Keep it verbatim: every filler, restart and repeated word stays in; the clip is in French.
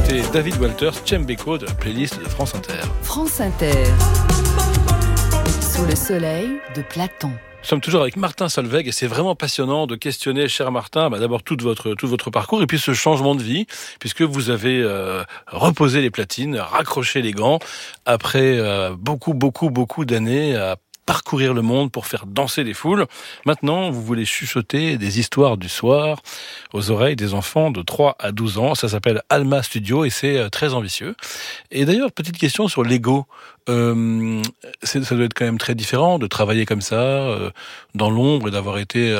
C'était David Walters, Tchembeko de la playlist de France Inter. France Inter. Sous le soleil de Platon. Nous sommes toujours avec Martin Solveig et c'est vraiment passionnant de questionner, cher Martin, bah d'abord tout votre, tout votre parcours et puis ce changement de vie, puisque vous avez euh, reposé les platines, raccroché les gants, après euh, beaucoup, beaucoup, beaucoup d'années à parcourir le monde pour faire danser les foules. Maintenant, vous voulez chuchoter des histoires du soir aux oreilles des enfants de trois à douze ans. Ça s'appelle Alma Studio et c'est très ambitieux. Et d'ailleurs, petite question sur l'ego. Euh, ça doit être quand même très différent de travailler comme ça, euh, dans l'ombre et d'avoir été